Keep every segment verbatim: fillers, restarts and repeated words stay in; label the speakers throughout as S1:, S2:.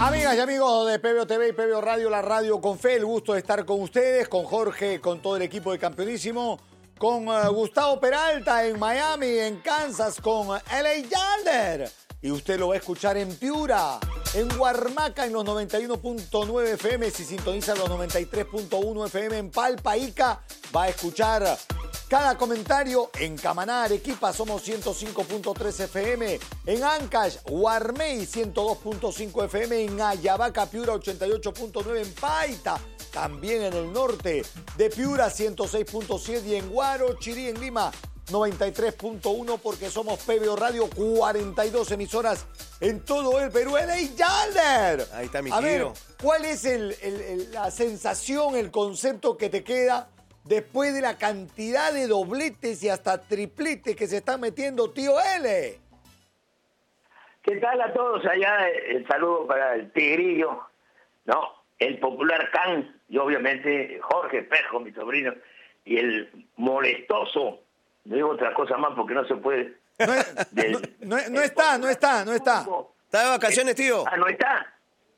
S1: Amigas y amigos de P B O T V y P B O Radio, la radio con fe, el gusto de estar con ustedes, con Jorge, con todo el equipo de Campeonísimo, con uh, Gustavo Peralta en Miami, en Kansas, con uh, L A Yalder. Y usted lo va a escuchar en Piura, en Huarmaca en los noventa y uno punto nueve F M, si sintoniza los noventa y tres punto uno F M en Palpa, Ica, va a escuchar cada comentario. En Camaná, Arequipa, somos ciento cinco punto tres F M. En Ancash, Huarmey, ciento dos punto cinco F M. En Ayabaca, Piura, ochenta y ocho punto nueve. En Paita, también en el norte de Piura, ciento seis punto siete. Y en Huarochirí, en Lima, noventa y tres punto uno, porque somos P B O Radio, cuarenta y dos emisoras en todo el Perú. L A Yalder.
S2: Ahí está mi
S1: A ver,
S2: giro.
S1: ¿cuál es el, el, el, la sensación, el concepto que te queda después de la cantidad de dobletes y hasta tripletes que se están metiendo, tío L?
S3: ¿Qué tal a todos allá? El saludo para el Tigrillo, ¿no? El popular Can, y obviamente Jorge Espejo, mi sobrino, y el molestoso, no digo otra cosa más porque no se puede.
S1: No, es, del, no, no, no está, no está, no está.
S2: ¿Está de vacaciones, tío?
S3: Ah, no está.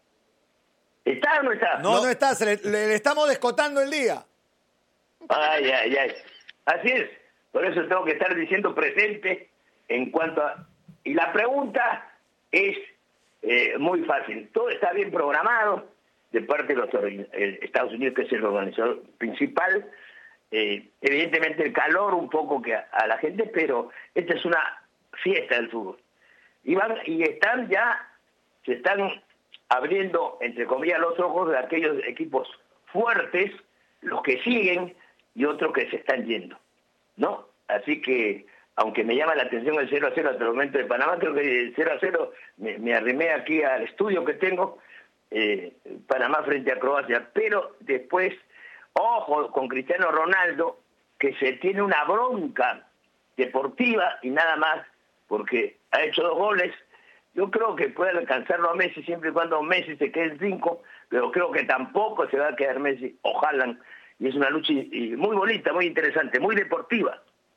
S3: ¿Está o no está?
S1: No, no, no está, se le, le, le estamos descotando el día.
S3: Ay, ay, ay. Así es. Por eso tengo que estar diciendo presente en cuanto a... Y la pregunta es eh, muy fácil. Todo está bien programado de parte de los eh, Estados Unidos, que es el organizador principal. Eh, evidentemente el calor un poco que a, a la gente, pero esta es una fiesta del fútbol. Y, van, y están ya, se están abriendo, entre comillas, los ojos de aquellos equipos fuertes, los que siguen y otros que se están yendo, ¿no? Así que, aunque me llama la atención el cero a cero hasta el momento de Panamá, creo que el cero a cero me, me arrimé aquí al estudio que tengo, eh, Panamá frente a Croacia, pero después, ojo con Cristiano Ronaldo, que se tiene una bronca deportiva y nada más, porque ha hecho dos goles. Yo creo que puede alcanzarlo a Messi siempre y cuando Messi se quede en cinco, pero creo que tampoco se va a quedar Messi, ojalá. Y es una lucha muy bonita, muy interesante, muy deportiva.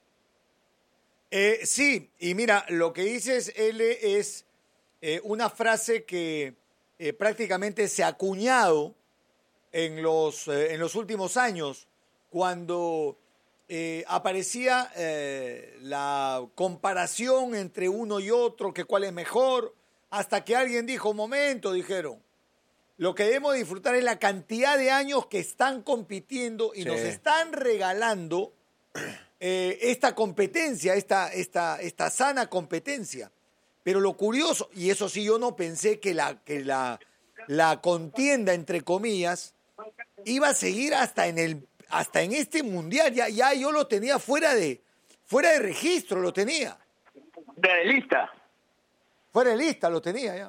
S1: Eh, sí, y mira, lo que dices, L, es eh, una frase que eh, prácticamente se ha acuñado en los, eh, en los últimos años, cuando eh, aparecía eh, la comparación entre uno y otro, que cuál es mejor, hasta que alguien dijo, un momento, dijeron, lo que debemos disfrutar es la cantidad de años que están compitiendo y sí. Nos están regalando eh, esta competencia, esta, esta, esta sana competencia. Pero lo curioso, y eso sí yo no pensé que la, que la, la contienda, entre comillas, iba a seguir hasta en el hasta en este mundial. Ya, ya yo lo tenía fuera de fuera de registro, lo tenía.
S3: De lista.
S1: Fuera de lista lo tenía ya.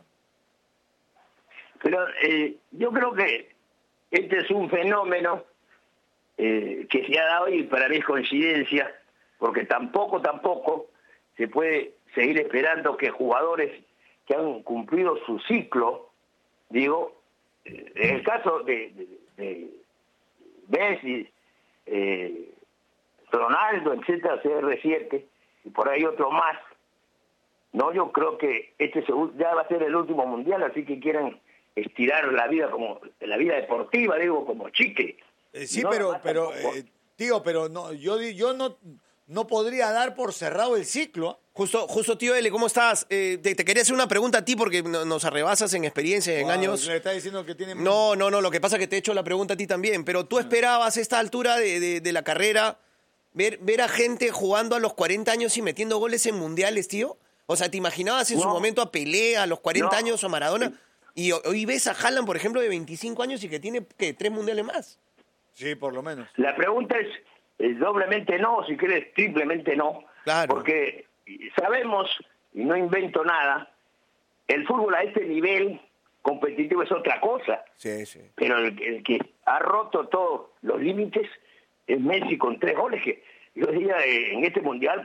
S3: Pero eh, yo creo que este es un fenómeno eh, que se ha dado y para mí es coincidencia, porque tampoco, tampoco se puede seguir esperando que jugadores que han cumplido su ciclo, digo, eh, en el caso de, de, de Messi, eh, Ronaldo, etcétera, C R siete, y por ahí otro más, no, yo creo que este ya va a ser el último mundial, así que quieren estirar la vida como la vida deportiva, digo, como chicle.
S1: Eh, sí, no, pero, pero eh, tío, pero no, yo, yo no, no podría dar por cerrado el ciclo.
S2: Justo, justo tío L, ¿cómo estás? Eh, te, te quería hacer una pregunta a ti porque no, nos arrebasas en experiencia, en wow, años.
S1: Le está diciendo que tiene...
S2: No, no, no, lo que pasa es que te he hecho la pregunta a ti también, pero tú esperabas a esta altura de, de, de la carrera ver, ver a gente jugando a los cuarenta años y metiendo goles en mundiales, tío. O sea, ¿te imaginabas en no. su momento a Pelé a los cuarenta no. años o a Maradona? Y hoy ves a Haaland, por ejemplo, de veinticinco años y que tiene, ¿qué? ¿Tres mundiales más?
S1: Sí, por lo menos.
S3: La pregunta es, es doblemente no, si quieres triplemente no.
S2: Claro.
S3: Porque sabemos, y no invento nada, el fútbol a este nivel competitivo es otra cosa.
S2: Sí, sí.
S3: Pero el, el que ha roto todos los límites es Messi con tres goles, que yo diría en este mundial